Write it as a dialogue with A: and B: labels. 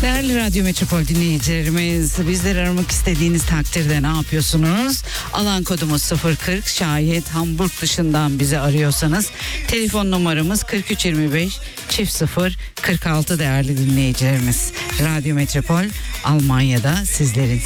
A: Değerli Radyo Metropol dinleyicilerimiz, bizleri aramak istediğiniz takdirde ne yapıyorsunuz? Alan kodumuz 040, şayet Hamburg dışından bizi arıyorsanız telefon numaramız 4325 0 46 değerli dinleyicilerimiz. Radyo Metropol Almanya'da sizlerin